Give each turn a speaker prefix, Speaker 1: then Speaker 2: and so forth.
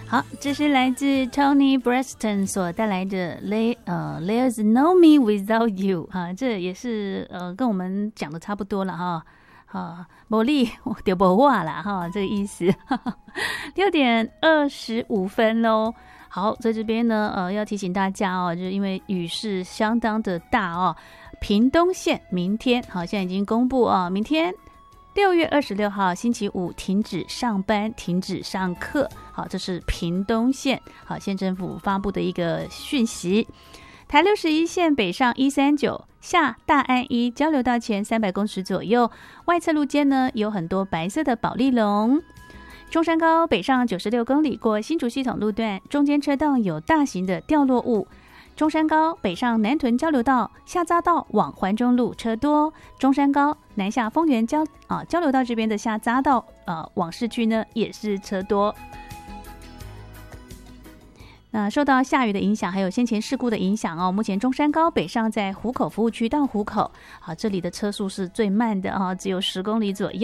Speaker 1: 好，这是来自 Tony Braxton 所带来的 There's No Me Without You 啊，这也是跟我们讲的差不多了哈。没力就没话啦哈，这个意思。6:25喽。好，在这边呢，要提醒大家哦，就是因为雨势相当的大哦，屏东县明天好，现在已经公布哦，明天6月26号星期五停止上班，停止上课。好，这是屏东县好县政府发布的一个讯息。台61线北上139下大安一交流道前300公尺左右，外侧路肩呢有很多白色的保丽龙。中山高北上96公里过新竹系统路段，中间车道有大型的掉落物。中山高北上南屯交流道下匝道往环中路车多，中山高南下丰原交流道这边的下匝道往市区呢也是车多。那受到下雨的影响，还有先前事故的影响哦，目前中山高北上在湖口服务区到湖口，这里的车速是最慢的只有10公里左右。